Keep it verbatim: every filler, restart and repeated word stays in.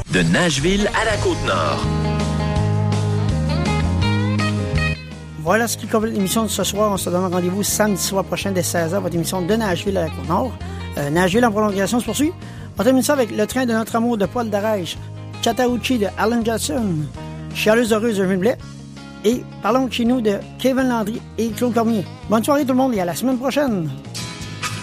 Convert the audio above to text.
De Nashville à la Côte-Nord. Voilà ce qui complète l'émission de ce soir. On se donne rendez-vous samedi soir prochain dès seize heures, votre émission de Nashville à la Côte-Nord. Euh, Nashville en prolongation se poursuit. On termine ça avec Le train de notre amour de Paul Darèche, Chattahoochee de Alan Jackson, Chialeuse heureuse de Irving Blais et Parlons de chez nous de Kevin Landry et Claude Cormier. Bonne soirée tout le monde et à la semaine prochaine.